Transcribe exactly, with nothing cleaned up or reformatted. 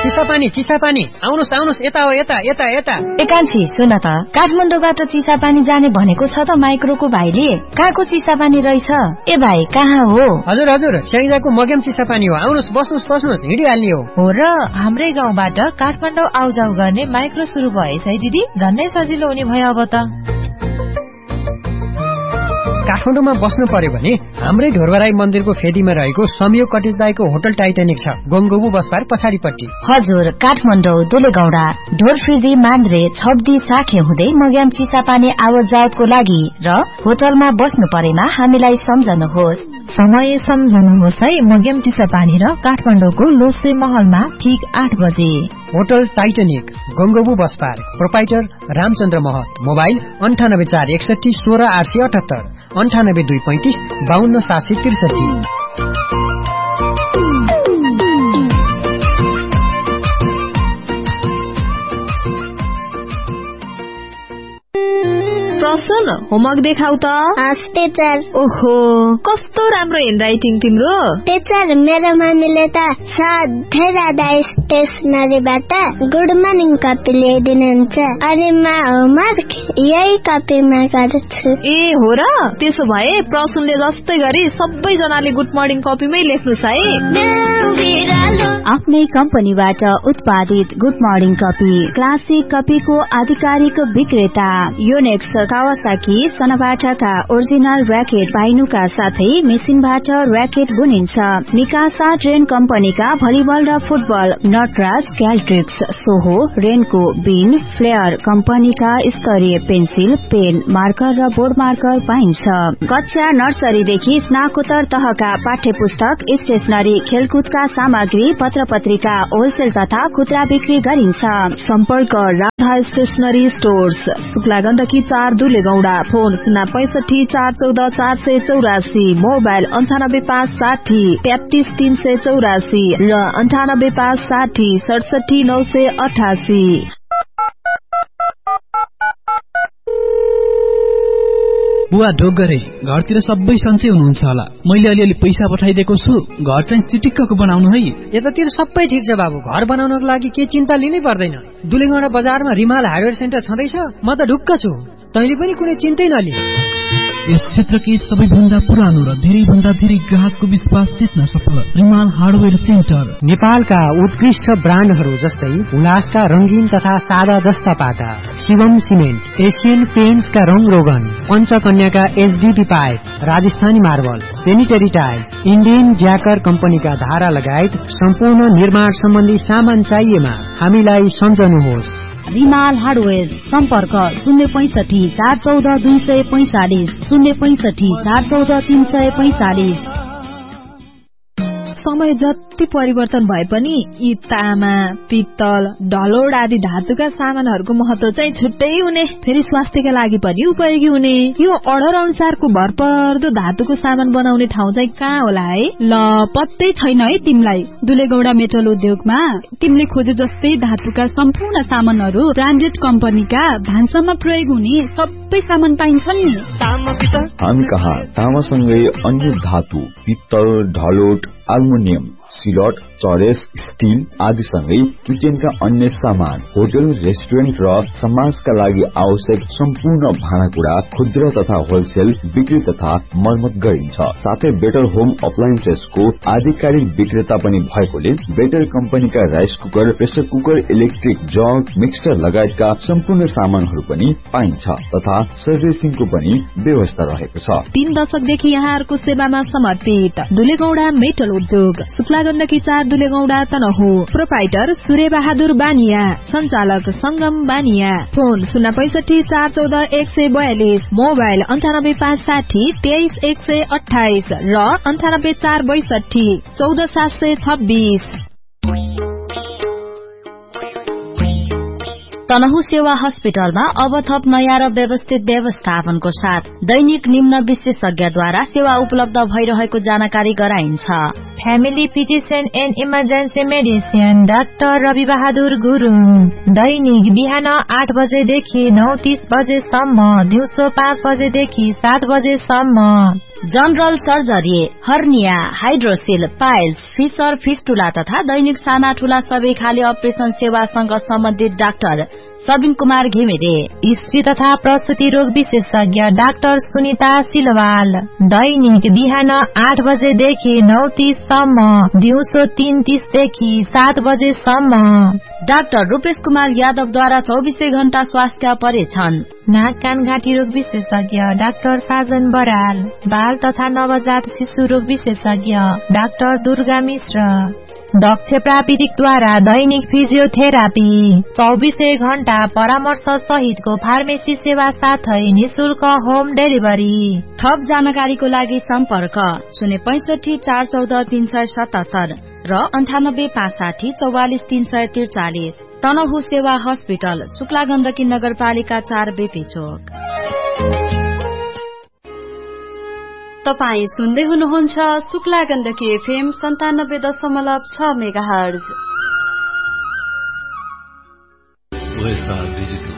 चिसापानी चिसापानी आउनुहोस् आउनुहोस् यता हो यता यता यता एकान्छी सुन त काठमाडौँबाट चिसापानी जाने भनेको छ त माइक्रोको भाइले कहाँको चिसापानी रहेछ ए भाइ कहाँ हो हजुर हजुर स्याङ्जाको मग्याम चिसापानी हो आउनुहोस् बस्नुहोस् बस्नुहोस् हिँडिहाल्ने हो हो र हाम्रै गाउँबाट काठमाडौँ आउजाउ गर्ने माइक्रो सुरु भएछ है दिदी झन्नै सजिलो हुने भयो अब त काठमाडौँमा बस्नु पर्यो भने हाम्रै ढोरबराई मन्दिरको फेदीमा रहेको संयोग कटेज दाईको होटल टाइटानिक छ गंगोबु बसपार पछाडिपट्टि हजुर काठमाडौँ दुलेगौडा ढोरफिदी मान्द्रे छब्दी साखे हुँदै मग्याम चिसापानी आवत जावतको लागि र होटलमा बस्नु परेमा हामीलाई सम्झनुहोस् समय सम्झनुहोस् है मग्याम चिसापानी र काठमाडौँको लोसे महलमा ठीक आठ बजे होटल टाइटानिक गंगोबु बसपार प्रोपाइटर रामचन्द्र महत मोबाइल अन्ठानब्बे चार एकसठी सोह्र आठ सय अठहत्तर अन्ठानब्बे दुई पैंतिस बाहन्न सात सय त्रिसठी प्रसन्न होमवर्क देखाउ त टीचर ओहो कस्तो राम्रो ह्यान्डराइटिङ तिम्रो टीचर मेरो मम्मीले त सधैँ राधा स्टेसनरीबाट गुड मर्निङ कपी ल्याइदिनुहुन्छ अनि म होमवर्क यही कपीमा गर्छु ए हो र त्यसो भए प्रसन्नले जस्तै गरी सबैजनाले गुड मर्निङ कपीमै लेख्नुस् है आफ्नै कम्पनीबाट उत्पादित गुड मर्निङ कपी क्लासिक कपीको आधिकारिक विक्रेता योनेक्स कावासाकी सनाबाटाका ओरिजिनल र्याकेट पाइनुका साथै मेसिनबाट र्याकेट बुनिन्छ मिकासा ट्रेन कम्पनीका भलिबल र फुटबल नटराज क्याल्ट्रिक्स सोहो रेनको बिन फ्लेयर कम्पनीका स्तरीय पेन्सिल पेन मार्कर र बोर्ड मार्कर पाइन्छ कक्षा नर्सरीदेखि स्नाकोत्तर तहका पाठ्य पुस्तक स्टेशनरी खेलकुदका सामग्री पत्र पत्रिका होलसेल तथा खुद्रा बिक्री गरिन्छ सम्पर्क राधा स्टेशनरी स्टोर्स शुक्ला गण्डकी चार दुलेगौडा फोन शून्य पैंसठी चार चौध चार सय चौरासी मोबाइल अन्ठानब्बे पाँच साठी तेत्तीस तीन सय चौरासी र अन्ठानब्बे पाँच साठी सडसठी नौ सय अठासी बुवा ढोक गरे घरतिर सबै सन्चै हुनुहुन्छ होला मैले अलिअलि पैसा पठाइदिएको छु घर चाहिँ चिटिक्कको बनाउनु है यतातिर सबै ठिक छ बाबु घर बनाउनको लागि केही चिन्ता लिनै पर्दैन दुलेगौडा बजारमा रिमाल हार्डवेयर सेन्टर छँदैछ म त ढुक्क छु तैँले पनि कुनै चिन्तै नलि यस क्षेत्रकै सबैभन्दा पुरानो र धेरै भन्दा धेरै ग्राहकको विश्वास जित्न सफल रिमाल हार्डवेयर सेन्टर नेपालका उत्कृष्ट ब्रान्डहरू जस्तै उल्लासका रंगीन तथा सादा जस्ता पाटा शिवम सिमेन्ट एशियन पेन्ट्सका रंग रोगन पञ्चकन्याका HDP pipe Rajasthani marble sanitary tiles Indian ज्याकर कम्पनीका धारा लगायत सम्पूर्ण निर्माण सम्बन्धी सामान चाहिएमा हामीलाई सम्झनुहोस् रिमाल हार्डवेयर सम्पर्क शून्य पैंसठी चार चौध दुई सय पैंचालिस शून्य पैंसठी चार चौध तीन सय पैंचालिस समय जति परिवर्तन भए पनि यी तामा पित्तल ढलोड आदि धातुका सामानहरूको महत्व चाहिँ छुट्टै हुने फेरि स्वास्थ्यका लागि पनि उपयोगी हुने यो अर्डर अनुसारको भरपर्दो धातुको सामान बनाउने ठाउँ चाहिँ कहाँ होला है ल पत्तै छैन है तिमीलाई दुलेगौडा मेटल उद्योगमा तिमीले खोजे जस्तै धातुका सम्पूर्ण सामानहरू ब्रान्डेड कम्पनीका भान्सामा प्रयोग हुने सबै सामान पाइन्छ नि हामी कहाँ तामासँगै अन्य धातु पित्तल ढलोट एल्युमिनियम सिलट चरेस स्टील आदिसँगै किचनका अन्य सामान होटल रेस्टुरेन्ट र समाजका लागि आवश्यक सम्पूर्ण भाँडाकुँडा खुद्रा तथा होलसेल बिक्री तथा मर्मत गरिन्छ साथै बेटर होम अप्लायन्सेसको आधिकारिक विक्रेता पनि भएकोले बेटर कम्पनीका rice cooker pressure cooker electric jug mixer लगायतका सम्पूर्ण सामानहरू पनि पाइन्छ तथा सर्भिसिङको पनि व्यवस्था रहेको छ तीन दशकदेखि यहाँहरूको सेवामा समर्पित दुलेगौडा मेटल उद्योग शुक्ला गण्डकी चार दुलेगौडा तनहु प्रोपाइटर सूर्य बहादुर बानिया संचालक संगम बानिया फोन शून्य पैंसठी चार चौध एक सय बयालिस मोबाइल अन्ठानब्बे पाँच साठी तेइस एक सय अठाइस र अन्ठानब्बे चार बैसठी चौध सात सय छब्बीस तनहु सेवा अस्पतालमा अब थप नयाँ र व्यवस्थित व्यवस्थापनको साथ दैनिक निम्न विशेषज्ञद्वारा सेवा उपलब्ध भइरहेको जानकारी गराइन्छ family physician and emergency medicine doctor Rabi Bahadur Gurung दैनिक बिहान आठ बजेदेखि नौ तीस बजेसम्म दिउँसो पाँच बजेदेखि सात बजेसम्म general surgery, hernia, hydroxyl, piles, fissure, fistula तथा दैनिक साना ठूला सबै खाले अपरेशन सेवासँग सम्बन्धित डाक्टर सबिन कुमार घिमिरे। स्त्री तथा प्रसुति रोग विशेषज्ञ डाक्टर सुनिता सिलवाल। दैनिक बिहान आठ बजेदेखि नौ तीससम्म, दिउँसो तीन तीसदेखि सात बजेसम्म। डाक्टर रूपेश कुमार यादवद्वारा चौबिसै घण्टा स्वास्थ्य परीक्षण। नाक कान घाँटी रोग विशेषज्ञ डाक्टर साजन बराल। बाल तथा नवजात शिशु रोग विशेषज्ञ डाक्टर दुर्गा मिश्र। दक्ष प्राविधिकद्वारा दैनिक फिजियोथेरापी, चौबिसै घण्टा परामर्श सहितको फार्मेसी सेवा साथै निशुल्क होम डेलिभरी। थप जानकारीको लागि सम्पर्क शून्य पैसठी चार चौध तीन सय सतहत्तर र अन्ठानब्बे पाँच साठी चौवालिस तीन सय त्रिचालिस। तनहु सेवा हस्पिटल, शुक्ला गण्डकी नगरपालिका चार, बेपी चोक। तपाई सुन्दै हुनुहुन्छ शुक्ला गण्डकी एफएम सन्तानब्बे दशमलव छ मेगाहर्ज।